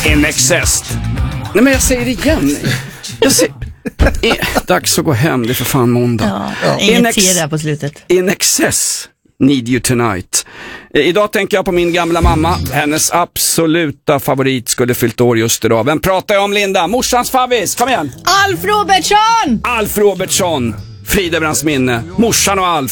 In excess. Nej, men jag säger det igen. Dags att gå hem, det är för fan måndag. Inget te där på slutet. In excess. Need you tonight. Idag tänker jag på min gamla mamma. Hennes absoluta favorit skulle fyllt år just idag. Vem pratar jag om, Linda? Morsans favvis, kom igen. Alf Robertsson! Alf Robertsson. Frid över hans minne. Morsan och Alf.